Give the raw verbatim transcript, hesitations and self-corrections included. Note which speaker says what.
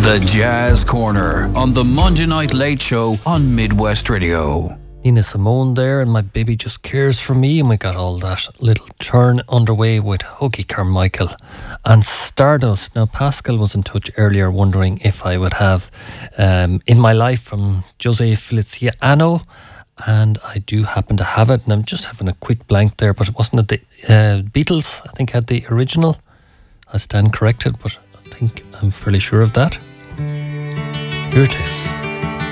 Speaker 1: The Jazz Corner on the Monday Night Late Show on Midwest Radio.
Speaker 2: Nina Simone there, and My Baby Just Cares For Me, and we got all that little turn underway with Hoagie Carmichael and Stardust. Now, Pascal was in touch earlier wondering if I would have um, In My Life from Jose Feliciano, and I do happen to have it, and I'm just having a quick blank there, but it wasn't it the uh, Beatles, I think, had the original. I stand corrected, but I think I'm fairly sure of that. Here it is.